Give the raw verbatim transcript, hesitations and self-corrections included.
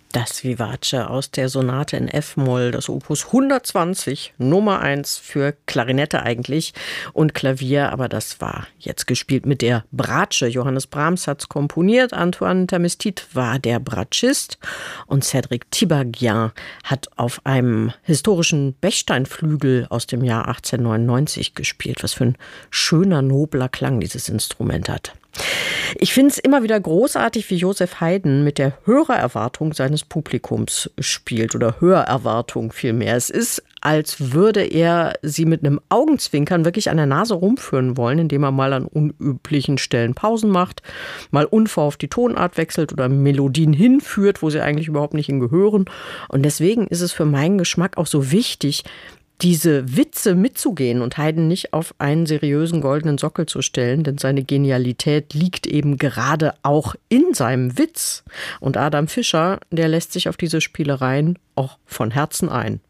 Das Vivace aus der Sonate in F-Moll, das Opus hundertzwanzig, Nummer eins für Klarinette eigentlich und Klavier, aber das war jetzt gespielt mit der Bratsche. Johannes Brahms hat's komponiert, Antoine Tamestit war der Bratschist und Cédric Tiberghien hat auf einem historischen Bechsteinflügel aus dem Jahr achtzehnhundertneunundneunzig gespielt. Was für ein schöner, nobler Klang dieses Instrument hat. Ich finde es immer wieder großartig, wie Joseph Haydn mit der Hörererwartung seines Publikums spielt oder Hörerwartung vielmehr. Es ist, als würde er sie mit einem Augenzwinkern wirklich an der Nase rumführen wollen, indem er mal an unüblichen Stellen Pausen macht, mal unverhofft die Tonart wechselt oder Melodien hinführt, wo sie eigentlich überhaupt nicht hingehören. Und deswegen ist es für meinen Geschmack auch so wichtig, diese Witze mitzugehen und Haydn nicht auf einen seriösen goldenen Sockel zu stellen, denn seine Genialität liegt eben gerade auch in seinem Witz. Und Adam Fischer, der lässt sich auf diese Spielereien auch von Herzen ein.